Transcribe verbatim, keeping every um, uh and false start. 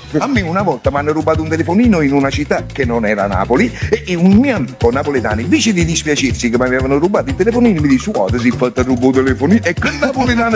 A me una volta mi hanno rubato un telefonino in una città che non era Napoli e un mio amico napoletano, invece di dispiacersi che mi avevano rubato il telefonino, mi dice: guarda, si è fatto rubare il telefonino, e quel napoletano